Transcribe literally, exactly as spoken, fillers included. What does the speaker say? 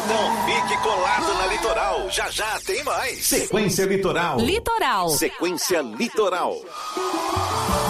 Então fique colado na Litoral. Já já tem mais. Sequência Litoral. Litoral. Sequência Litoral.